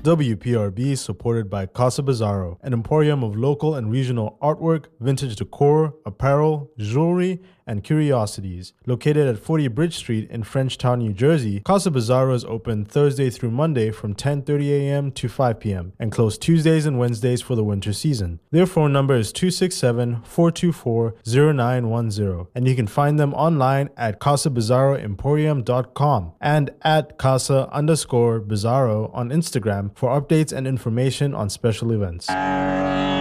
WPRB is supported by Casa Bizarro, an emporium of local and regional artwork, vintage decor, apparel, jewelry, and curiosities. Located at 40 Bridge Street in Frenchtown, New Jersey, Casa Bizarro is open Thursday through Monday from 10:30 a.m. to 5 p.m. and closed Tuesdays and Wednesdays for the winter season. Their phone number is 267-424-0910, and you can find them online at casabizarroemporium.com and at casa_bizarro on Instagram for updates and information on special events.